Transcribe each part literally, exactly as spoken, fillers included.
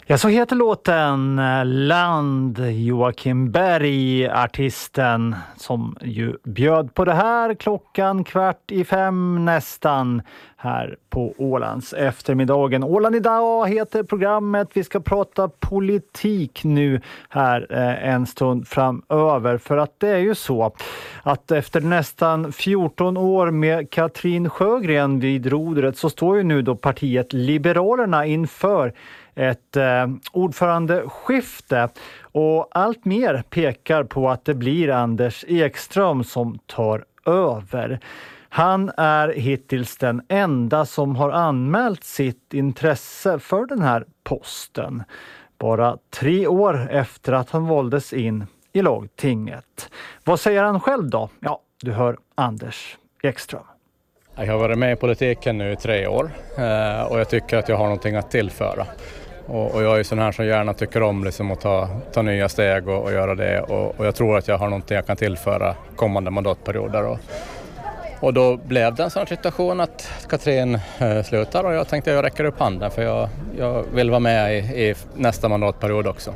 Ja, så heter låten Land, Joakim Berg, artisten som ju bjöd på det här klockan kvart i fem nästan här på Ålands eftermiddagen. Åland idag heter programmet. Vi ska prata politik nu här eh, en stund framöver, för att det är ju så att efter nästan fjorton år med Katrin Sjögren vid rodret så står ju nu då partiet Liberalerna inför ett eh, ordförandeskifte, och allt mer pekar på att det blir Anders Ekström som tar över. Han är hittills den enda som har anmält sitt intresse för den här posten. Bara tre år efter att han valdes in i lagtinget. Vad säger han själv då? Ja, du hör Anders Ekström. Jag har varit med i politiken nu i tre år och jag tycker att jag har någonting att tillföra. Och jag är sån här som gärna tycker om liksom att ta, ta nya steg och, och göra det. Och, och jag tror att jag har någonting jag kan tillföra kommande mandatperioder. Och, och då blev det en sån situation att Katrin eh, slutar, och jag tänkte att jag räcker upp handen för jag, jag vill vara med i, i nästa mandatperiod också.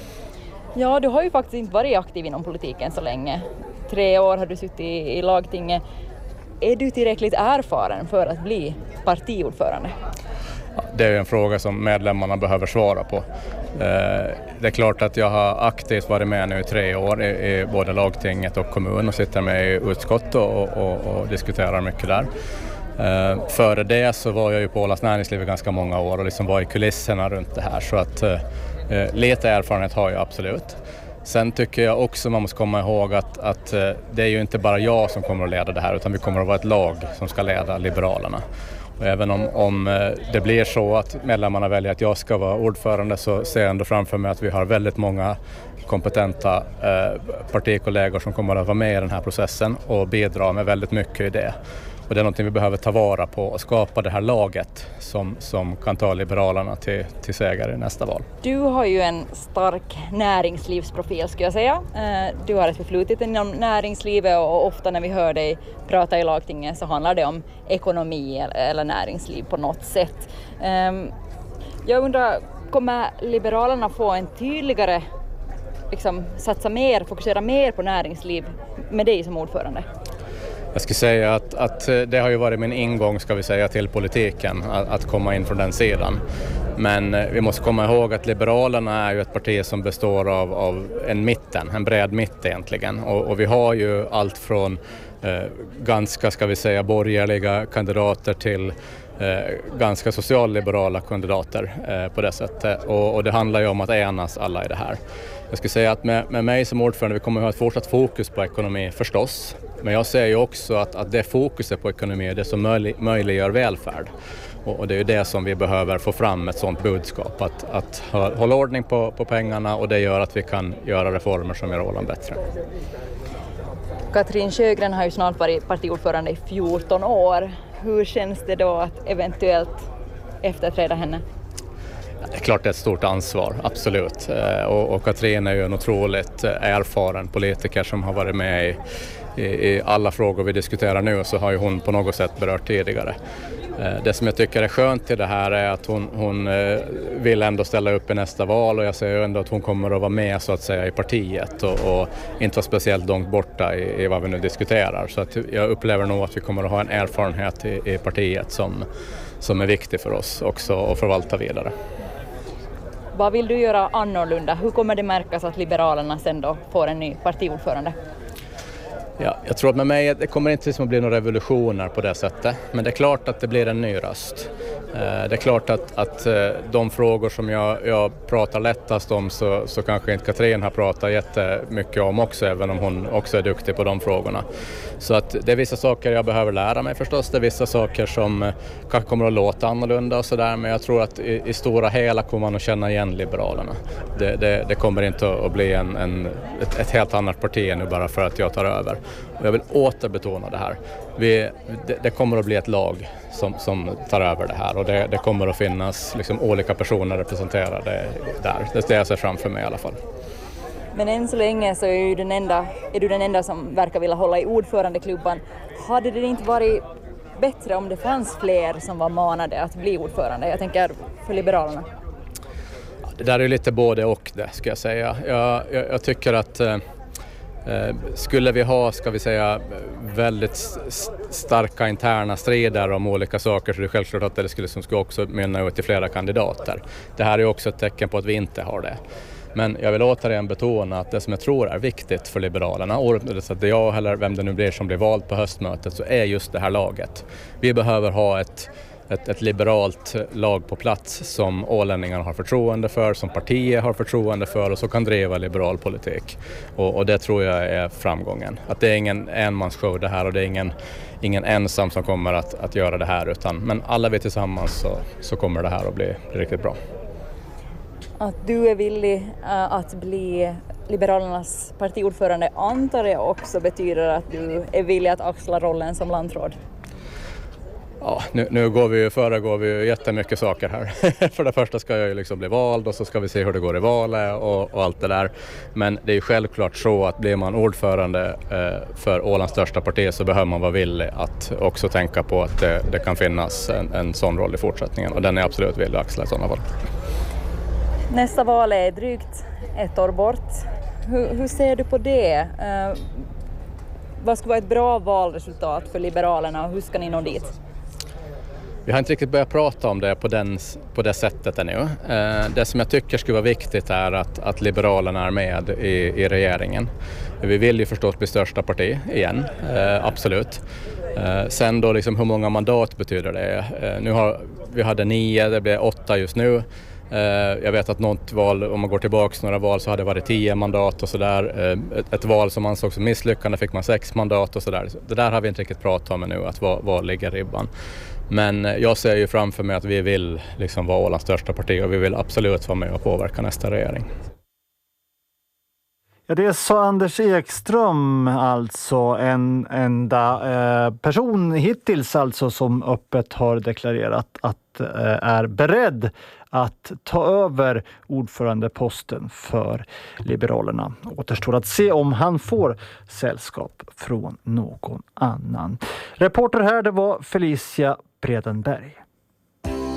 Ja, du har ju faktiskt inte varit aktiv inom politiken så länge. Tre år har du suttit i, i lagtinget. Är du tillräckligt erfaren för att bli partiordförande? Det är en fråga som medlemmarna behöver svara på. Det är klart att jag har aktivt varit med nu i tre år i både lagtinget och kommun och sitter med i utskott och, och, och diskuterar mycket där. Före det så var jag ju på Ålands näringsliv i ganska många år och liksom var i kulisserna runt det här, så att lite erfarenhet har jag absolut. Sen tycker jag också man måste komma ihåg att, att det är ju inte bara jag som kommer att leda det här, utan vi kommer att vara ett lag som ska leda Liberalerna. Och även om, om det blir så att medlemmarna väljer att jag ska vara ordförande, så ser jag ändå framför mig att vi har väldigt många kompetenta eh, partikollegor som kommer att vara med i den här processen och bidra med väldigt mycket i det. Och det är någonting vi behöver ta vara på och skapa det här laget som, som kan ta Liberalerna till, till seger i nästa val. Du har ju en stark näringslivsprofil, skulle jag säga. Du har ett förflutet inom näringslivet, och ofta när vi hör dig prata i lagtinget så handlar det om ekonomi eller näringsliv på något sätt. Jag undrar, kommer Liberalerna få en tydligare, liksom, satsa mer, fokusera mer på näringsliv med dig som ordförande? Jag skulle säga att, att det har ju varit min ingång, ska vi säga, till politiken, att, att komma in från den sidan. Men vi måste komma ihåg att Liberalerna är ju ett parti som består av, av en mitten, en bred mitt egentligen. Och, och vi har ju allt från eh, ganska, ska vi säga, borgerliga kandidater till eh, ganska socialliberala kandidater eh, på det sättet. Och, och det handlar ju om att enas alla i det här. Jag skulle säga att med, med mig som ordförande, vi kommer att ha ett fortsatt fokus på ekonomi förstås. Men jag ser ju också att, att det fokuset på ekonomi är det som möjlig, möjliggör välfärd. Och, och det är ju det som vi behöver få fram, ett sådant budskap. Att, att hålla ordning på, på pengarna, och det gör att vi kan göra reformer som gör Åland bättre. Katrin Sjögren har ju snart varit partiordförande i fjorton år. Hur känns det då att eventuellt efterträda henne? Det är klart det är ett stort ansvar, absolut. Och, och Katrin är ju en otroligt erfaren politiker som har varit med i, i, i alla frågor vi diskuterar nu, så har ju hon på något sätt berört tidigare. Det som jag tycker är skönt i det här är att hon, hon vill ändå ställa upp i nästa val, och jag ser ju ändå att hon kommer att vara med, så att säga, i partiet och, och inte vara speciellt långt borta i, i vad vi nu diskuterar. Så att jag upplever nog att vi kommer att ha en erfarenhet i, i partiet som, som är viktig för oss också att förvalta vidare. Vad vill du göra annorlunda? Hur kommer det märkas att Liberalerna sen då får en ny partiordförande? Ja, jag tror att med mig det kommer inte att bli några revolutioner på det sättet. Men det är klart att det blir en ny röst. Det är klart att, att de frågor som jag, jag pratar lättast om, så, så kanske inte Katrin har pratat jättemycket om också, även om hon också är duktig på de frågorna. Så att det är vissa saker jag behöver lära mig förstås. Det är vissa saker som kanske kommer att låta annorlunda och sådär. Men jag tror att i, i stora hela kommer man att känna igen Liberalerna. Det, det, det kommer inte att bli en, en, ett, ett helt annat parti nu bara för att jag tar över. Och jag vill återbetona det här. Vi, det, det kommer att bli ett lag som, som tar över det här, och det, det kommer att finnas liksom olika personer representerade där. Det är det jag ser framför mig i alla fall. Men än så länge så är du den enda, är du den enda som verkar vilja hålla i ordförandeklubban. Hade det inte varit bättre om det fanns fler som var manade att bli ordförande? Jag tänker för Liberalerna. Det där är lite både och det, ska jag säga. Jag, jag, jag tycker att eh, skulle vi ha, ska vi säga, väldigt starka interna strider om olika saker, så det är självklart att det skulle, som ska också mynna ut i flera kandidater. Det här är också ett tecken på att vi inte har det. Men jag vill återigen betona att det som jag tror är viktigt för Liberalerna, oavsett att det är jag eller vem det nu blir som blir vald på höstmötet, så är just det här laget. Vi behöver ha ett Ett, ett liberalt lag på plats som ålänningarna har förtroende för, som partier har förtroende för och som kan driva liberal politik. Och, och det tror jag är framgången. Att det är ingen enmansshow det här och det är ingen, ingen ensam som kommer att, att göra det här. Utan, men alla vi tillsammans så, så kommer det här att bli, bli riktigt bra. Att du är villig uh, att bli Liberalernas partiordförande antar jag också betyder att du är villig att axla rollen som landråd. Ja, nu, nu går vi ju, föregår vi ju jättemycket saker här. För det första ska jag ju liksom bli vald och så ska vi se hur det går i valet och, och allt det där. Men det är ju självklart så att blir man ordförande eh, för Ålands största parti så behöver man vara villig att också tänka på att det, det kan finnas en, en sån roll i fortsättningen. Och den är absolut villig att axla i sådana fall. Nästa val är drygt ett år bort. Hur, hur ser du på det? Eh, vad ska vara ett bra valresultat för Liberalerna och hur ska ni nå dit? Vi har inte riktigt börjat prata om det på, den, på det sättet ännu. Det som jag tycker skulle vara viktigt är att, att Liberalerna är med i, i regeringen. Vi vill ju förstås bli största parti igen, absolut. Sen då liksom hur många mandat betyder det? Nu har, vi hade nio, det blir åtta just nu. Jag vet att något val, om man går tillbaka några val så hade det varit tio mandat och sådär. Ett, ett val som ansågs som misslyckande fick man sex mandat och sådär. Det där har vi inte riktigt pratat om ännu, att var, var ligger ribban. Men jag ser ju framför mig att vi vill liksom vara Ålands största parti och vi vill absolut vara med och påverka nästa regering. Ja, det sa Anders Ekström, alltså en enda eh, person hittills alltså som öppet har deklarerat att eh, är beredd att ta över ordförandeposten för Liberalerna. Återstår att se om han får sällskap från någon annan. Reporter här, det var Felicia Bredenberg.